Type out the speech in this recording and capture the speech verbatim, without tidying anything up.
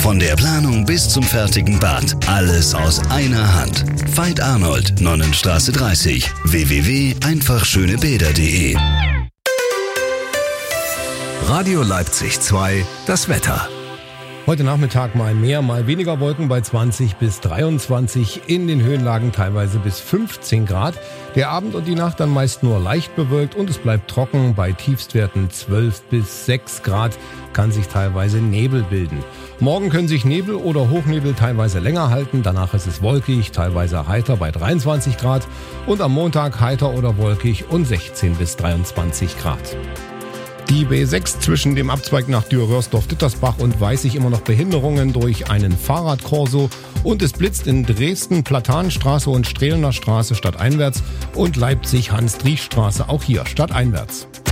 Von der Planung bis zum fertigen Bad. Alles aus einer Hand. Veit Arnold, Nonnenstraße dreißig. w w w punkt einfach schöne bäder punkt de. Radio Leipzig zwei, das Wetter. Heute Nachmittag mal mehr, mal weniger Wolken bei zwanzig bis dreiundzwanzig, in den Höhenlagen teilweise bis fünfzehn Grad. Der Abend und die Nacht dann meist nur leicht bewölkt und es bleibt trocken. Bei Tiefstwerten zwölf bis sechs Grad kann sich teilweise Nebel bilden. Morgen können sich Nebel oder Hochnebel teilweise länger halten. Danach ist es wolkig, teilweise heiter bei dreiundzwanzig Grad. Und am Montag heiter oder wolkig und sechzehn bis dreiundzwanzig Grad. Die B sechs zwischen dem Abzweig nach Dürr-Röhrsdorf-Dittersbach und Weißig immer noch Behinderungen durch einen Fahrradkorso und es blitzt in Dresden Platanenstraße und Strehlener Straße stadteinwärts und Leipzig Hans-Driesch-Straße auch hier stadteinwärts.